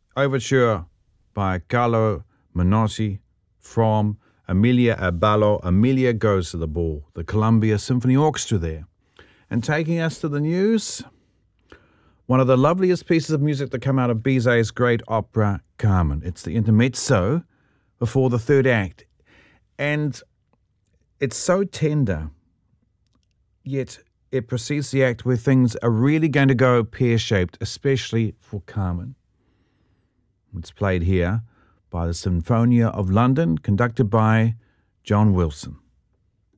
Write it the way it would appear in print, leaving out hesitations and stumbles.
overture by Carlo Menotti from Emilia Aballo. Emilia Goes to the Ball, the Columbia Symphony Orchestra there. And taking us to the news, one of the loveliest pieces of music that come out of Bizet's great opera, Carmen. It's the intermezzo before the third act. And it's so tender, yet it precedes the act where things are really going to go pear-shaped, especially for Carmen. It's played here by the Sinfonia of London, conducted by John Wilson.